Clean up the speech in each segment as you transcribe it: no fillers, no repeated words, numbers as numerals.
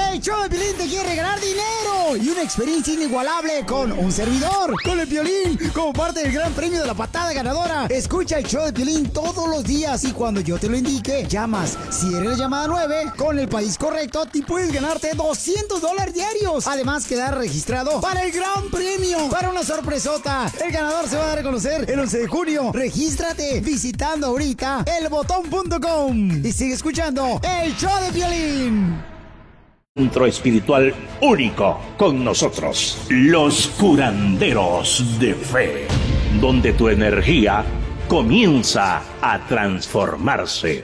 El show de Piolín te quiere regalar dinero y una experiencia inigualable con un servidor, con el Piolín, como parte del gran premio de la patada ganadora. Escucha el show de Piolín todos los días y cuando yo te lo indique, llamas. Si eres la llamada 9, con el país correcto, te puedes ganarte $200 diarios. Además, quedar registrado para el gran premio, para una sorpresota. El ganador se va a dar a conocer el 11 de junio. Regístrate visitando ahorita elbotón.com y sigue escuchando el show de Piolín. Centro espiritual único con nosotros, los curanderos de fe, donde tu energía comienza a transformarse.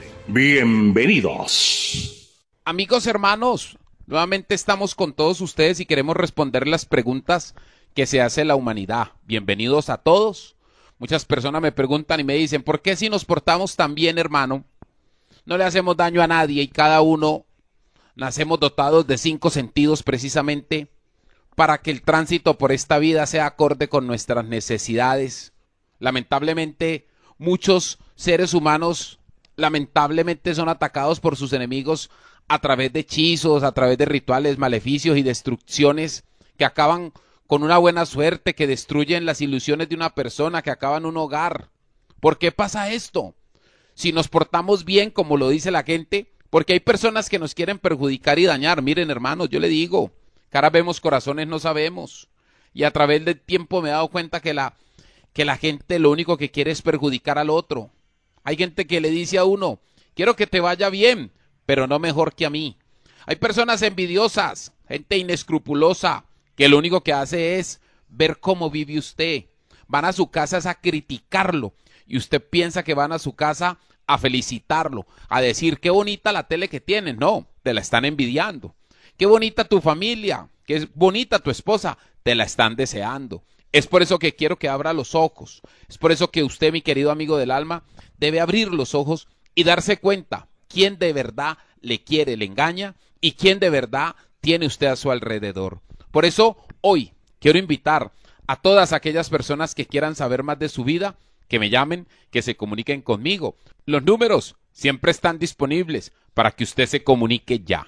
Bienvenidos. Amigos, hermanos, nuevamente estamos con todos ustedes y queremos responder las preguntas que se hace la humanidad. Bienvenidos a todos. Muchas personas me preguntan y me dicen, ¿por qué si nos portamos tan bien, hermano, no le hacemos daño a nadie y cada uno nacemos dotados de 5 sentidos precisamente para que el tránsito por esta vida sea acorde con nuestras necesidades? Lamentablemente, muchos seres humanos son atacados por sus enemigos a través de hechizos, a través de rituales, maleficios y destrucciones que acaban con una buena suerte, que destruyen las ilusiones de una persona, que acaban un hogar. ¿Por qué pasa esto? Si nos portamos bien, como lo dice la gente, porque hay personas que nos quieren perjudicar y dañar. Miren, hermanos, yo le digo, caras vemos, corazones no sabemos. Y a través del tiempo me he dado cuenta que la gente lo único que quiere es perjudicar al otro. Hay gente que le dice a uno, quiero que te vaya bien, pero no mejor que a mí. Hay personas envidiosas, gente inescrupulosa, que lo único que hace es ver cómo vive usted. Van a su casa a criticarlo y usted piensa que van a su casa a felicitarlo, a decir qué bonita la tele que tienes. No, te la están envidiando. Qué bonita tu familia, qué bonita tu esposa, te la están deseando. Es por eso que quiero que abra los ojos. Es por eso que usted, mi querido amigo del alma, debe abrir los ojos y darse cuenta quién de verdad le quiere, le engaña y quién de verdad tiene usted a su alrededor. Por eso hoy quiero invitar a todas aquellas personas que quieran saber más de su vida, que me llamen, que se comuniquen conmigo. Los números siempre están disponibles para que usted se comunique ya.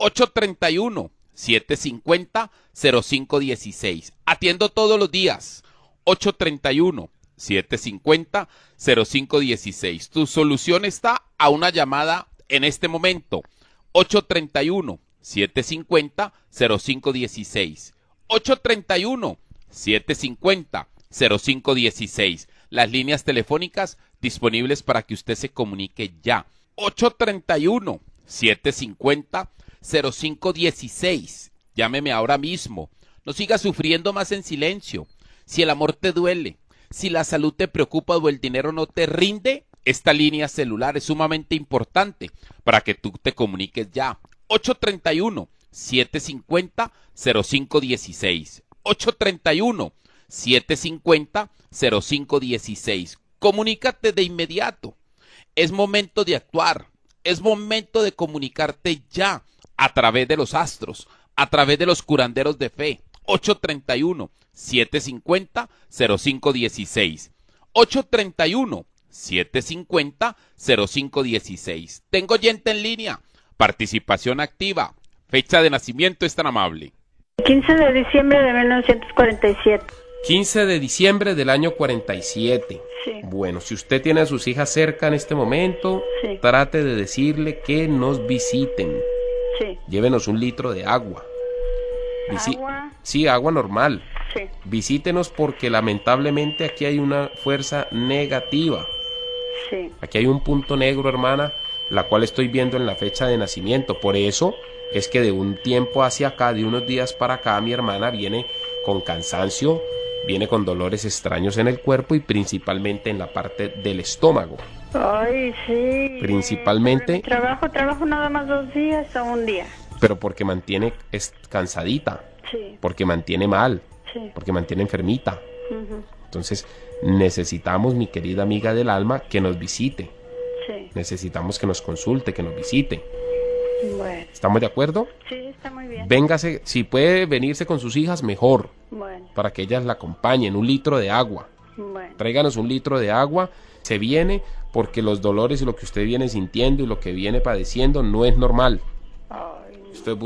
831-750-0516. Atiendo todos los días. 831-750-0516. Tu solución está a una llamada en este momento. 831-750-0516. 831-750-0516. Las líneas telefónicas disponibles para que usted se comunique ya. 831-750-0516. Llámeme ahora mismo. No siga sufriendo más en silencio. Si el amor te duele, si la salud te preocupa o el dinero no te rinde, esta línea celular es sumamente importante para que tú te comuniques ya. 831-750-0516. 831-750-0516. Comunícate de inmediato. Es momento de actuar. Es momento de comunicarte ya a través de los astros, a través de los curanderos de fe. 831-750-0516. 831-750-0516. Tengo oyente en línea. Participación activa. Fecha de nacimiento es tan amable. 15 de diciembre de 1947. 15 de diciembre del año 47. Sí. Bueno, si usted tiene a sus hijas cerca en este momento, Sí. trate de decirle que nos visiten. Sí. Llévenos un litro de agua. ¿Agua? Sí, agua normal. Sí. Visítenos porque lamentablemente aquí hay una fuerza negativa. Sí. Aquí hay un punto negro, hermana, la cual estoy viendo en la fecha de nacimiento. Por eso es que de un tiempo hacia acá, de unos días para acá, mi hermana viene con cansancio, viene con dolores extraños en el cuerpo y principalmente en la parte del estómago. Ay, sí. Principalmente, Trabajo nada más 2 días o un día. pero porque mantiene cansadita, Sí. porque mantiene mal, Sí. porque mantiene enfermita. Ujú. Entonces necesitamos, mi querida amiga del alma, que nos visite. Sí. Necesitamos que nos consulte, que nos visite. Bueno. ¿Estamos de acuerdo? Sí, está muy bien. Véngase, si puede venirse con sus hijas, mejor, Bueno. para que ellas la acompañen. 1 litro de agua. Bueno. Tráiganos 1 litro de agua. Se viene porque los dolores y lo que usted viene sintiendo y lo que viene padeciendo no es normal. Ay. Usted